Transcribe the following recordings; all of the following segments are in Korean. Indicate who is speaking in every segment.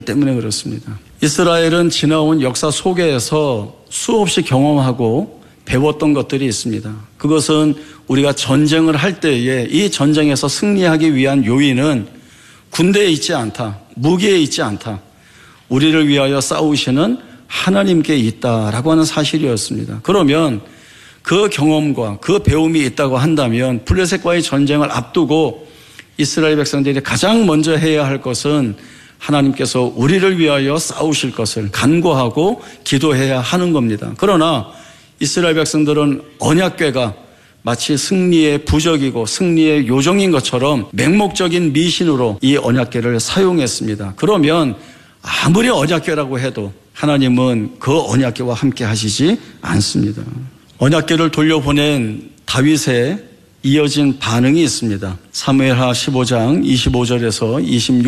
Speaker 1: 때문에 그렇습니다. 이스라엘은 지나온 역사 속에서 수없이 경험하고 배웠던 것들이 있습니다. 그것은 우리가 전쟁을 할 때에 이 전쟁에서 승리하기 위한 요인은 군대에 있지 않다, 무기에 있지 않다, 우리를 위하여 싸우시는 하나님께 있다라고 하는 사실이었습니다. 그러면 그 경험과 그 배움이 있다고 한다면 블레셋과의 전쟁을 앞두고 이스라엘 백성들이 가장 먼저 해야 할 것은 하나님께서 우리를 위하여 싸우실 것을 간구하고 기도해야 하는 겁니다. 그러나 이스라엘 백성들은 언약궤가 마치 승리의 부적이고 승리의 요정인 것처럼 맹목적인 미신으로 이 언약궤를 사용했습니다. 그러면 아무리 언약궤라고 해도 하나님은 그 언약궤와 함께 하시지 않습니다. 언약궤를 돌려보낸 다윗의 이어진 반응이 있습니다. 사무엘하 15장 25절에서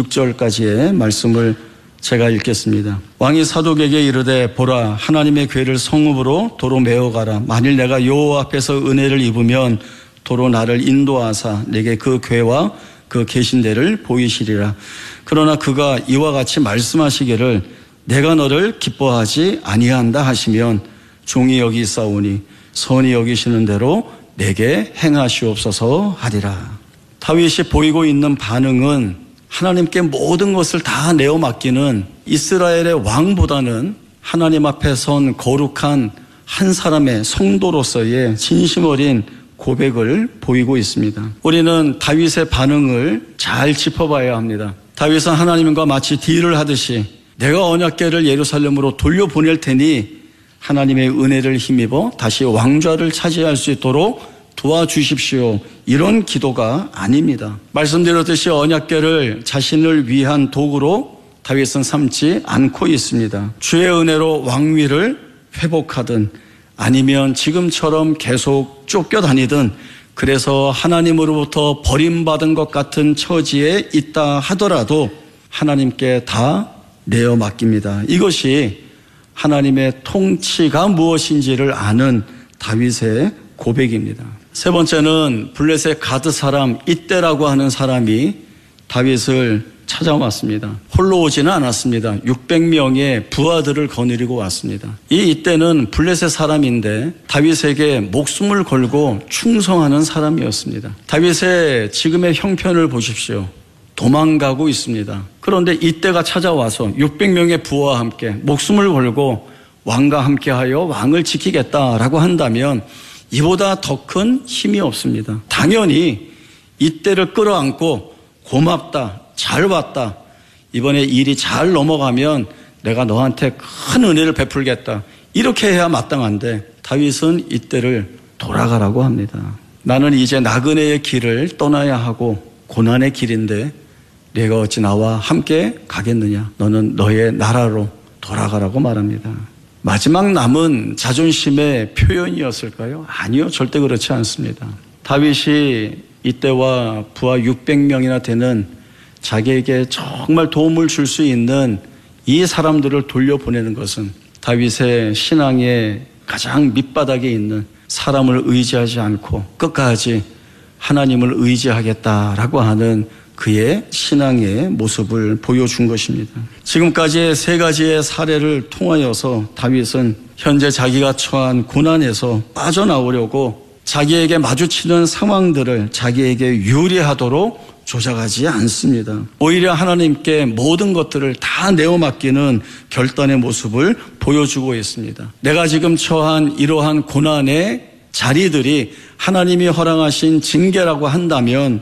Speaker 1: 26절까지의 말씀을 제가 읽겠습니다. 왕이 사독에게 이르되 보라 하나님의 궤를 성읍으로 도로 메어가라. 만일 내가 여호와 앞에서 은혜를 입으면 도로 나를 인도하사 내게 그 궤와 그 계신 데를 보이시리라. 그러나 그가 이와 같이 말씀하시기를 내가 너를 기뻐하지 아니한다 하시면 종이 여기 있사오니 선히 여기시는 대로 내게 행하시옵소서 하리라. 다윗이 보이고 있는 반응은 하나님께 모든 것을 다 내어 맡기는 이스라엘의 왕보다는 하나님 앞에 선 거룩한 한 사람의 성도로서의 진심 어린 고백을 보이고 있습니다. 우리는 다윗의 반응을 잘 짚어봐야 합니다. 다윗은 하나님과 마치 딜을 하듯이 내가 언약궤를 예루살렘으로 돌려보낼 테니 하나님의 은혜를 힘입어 다시 왕좌를 차지할 수 있도록 도와주십시오. 이런 기도가 아닙니다. 말씀드렸듯이 언약궤를 자신을 위한 도구로 다윗은 삼지 않고 있습니다. 주의 은혜로 왕위를 회복하든 아니면 지금처럼 계속 쫓겨다니든 그래서 하나님으로부터 버림받은 것 같은 처지에 있다 하더라도 하나님께 다 내어 맡깁니다. 이것이 하나님의 통치가 무엇인지를 아는 다윗의 고백입니다. 세 번째는 블레셋 가드 사람 이때라고 하는 사람이 다윗을 찾아왔습니다. 홀로 오지는 않았습니다. 600명의 부하들을 거느리고 왔습니다. 이때는 블레셋 사람인데 다윗에게 목숨을 걸고 충성하는 사람이었습니다. 다윗의 지금의 형편을 보십시오. 도망가고 있습니다. 그런데 이때가 찾아와서 600명의 부하와 함께 목숨을 걸고 왕과 함께하여 왕을 지키겠다라고 한다면 이보다 더 큰 힘이 없습니다. 당연히 이때를 끌어안고 고맙다, 잘 왔다, 이번에 일이 잘 넘어가면 내가 너한테 큰 은혜를 베풀겠다, 이렇게 해야 마땅한데 다윗은 이때를 돌아가라고 합니다. 나는 이제 나그네의 길을 떠나야 하고 고난의 길인데 내가 어찌 나와 함께 가겠느냐, 너는 너의 나라로 돌아가라고 말합니다. 마지막 남은 자존심의 표현이었을까요? 아니요, 절대 그렇지 않습니다. 다윗이 이때와 부하 600명이나 되는 자기에게 정말 도움을 줄 수 있는 이 사람들을 돌려보내는 것은 다윗의 신앙의 가장 밑바닥에 있는 사람을 의지하지 않고 끝까지 하나님을 의지하겠다라고 하는 그의 신앙의 모습을 보여준 것입니다. 지금까지의 세 가지의 사례를 통하여서 다윗은 현재 자기가 처한 고난에서 빠져나오려고 자기에게 마주치는 상황들을 자기에게 유리하도록 조작하지 않습니다. 오히려 하나님께 모든 것들을 다 내어 맡기는 결단의 모습을 보여주고 있습니다. 내가 지금 처한 이러한 고난의 자리들이 하나님이 허락하신 징계라고 한다면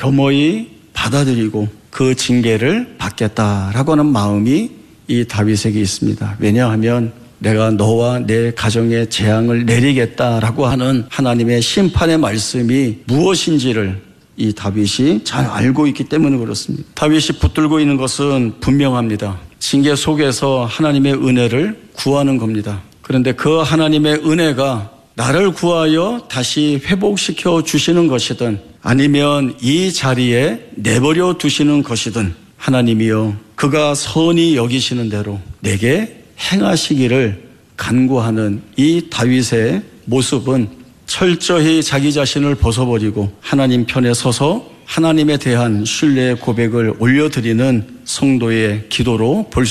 Speaker 1: 겸허히 받아들이고 그 징계를 받겠다라고 하는 마음이 이 다윗에게 있습니다. 왜냐하면 내가 너와 내 가정에 재앙을 내리겠다라고 하는 하나님의 심판의 말씀이 무엇인지를 이 다윗이 잘 알고 있기 때문에 그렇습니다. 다윗이 붙들고 있는 것은 분명합니다. 징계 속에서 하나님의 은혜를 구하는 겁니다. 그런데 그 하나님의 은혜가 나를 구하여 다시 회복시켜 주시는 것이든 아니면 이 자리에 내버려 두시는 것이든 하나님이여 그가 선히 여기시는 대로 내게 행하시기를 간구하는 이 다윗의 모습은 철저히 자기 자신을 벗어버리고 하나님 편에 서서 하나님에 대한 신뢰의 고백을 올려드리는 성도의 기도로 볼 수